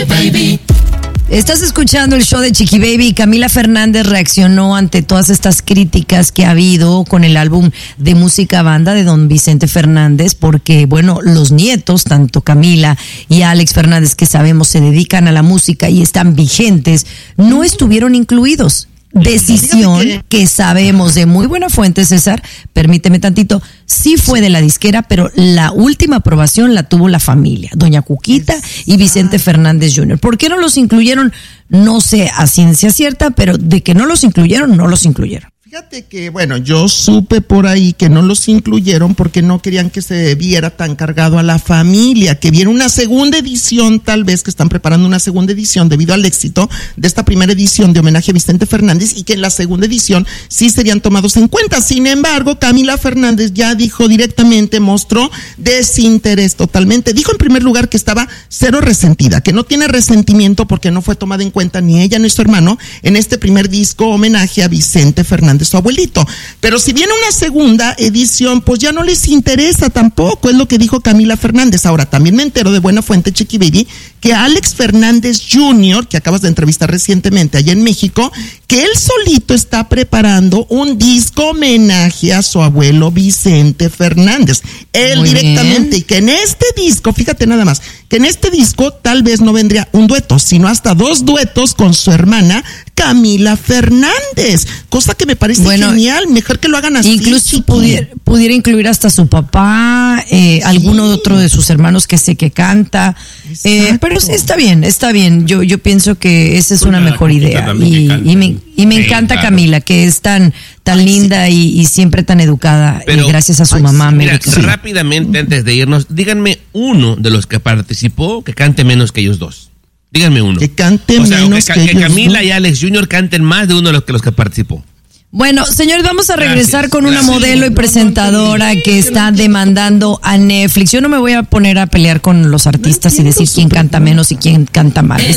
Baby. Estás escuchando el show de Chiqui Baby y Camila Fernández reaccionó ante todas estas críticas que ha habido con el álbum de música banda de don Vicente Fernández, porque, bueno, los nietos, tanto Camila y Alex Fernández, que sabemos se dedican a la música y están vigentes, no estuvieron incluidos. Decisión que sabemos de muy buena fuente, César, permíteme tantito, sí fue de la disquera, pero la última aprobación la tuvo la familia, doña Cuquita y Vicente Fernández Jr. ¿Por qué no los incluyeron? No sé a ciencia cierta, pero de que no los incluyeron, no los incluyeron. Fíjate que, bueno, yo supe por ahí que no los incluyeron porque no querían que se viera tan cargado a la familia, que viene una segunda edición, tal vez que están preparando una segunda edición debido al éxito de esta primera edición de homenaje a Vicente Fernández, y que en la segunda edición sí serían tomados en cuenta. Sin embargo, Camila Fernández ya dijo directamente, mostró desinterés totalmente. Dijo en primer lugar que estaba cero resentida, que no tiene resentimiento porque no fue tomada en cuenta ni ella ni su hermano en este primer disco homenaje a Vicente Fernández, su abuelito. Pero si viene una segunda edición, pues ya no les interesa tampoco, es lo que dijo Camila Fernández. Ahora, también me entero de buena fuente, Chiqui Baby, que Alex Fernández Jr., que acabas de entrevistar recientemente allá en México, que él solito está preparando un disco homenaje a su abuelo Vicente Fernández. Él muy directamente, bien. y que en este disco, fíjate nada más, que en este disco tal vez no vendría un dueto, sino hasta 2 duetos con su hermana Camila Fernández, cosa que me parece genial, mejor que lo hagan así. Incluso pudiera incluir hasta su papá, alguno otro de sus hermanos que sé que canta, pero sí está bien, yo pienso que esa es una mejor idea, y me encanta Camila, que es tan linda y siempre tan educada, pero, gracias a su mamá. Mira, rápidamente antes de irnos, díganme uno de los que participó que cante menos que ellos dos. Díganme uno. Que cante menos que Camila ellos, y Alex Jr. canten más de uno de los que participó. Bueno, señores, vamos a regresar con una modelo y presentadora que está demandando a Netflix. Yo no me voy a poner a pelear con los artistas y decir quién canta menos y quién canta más.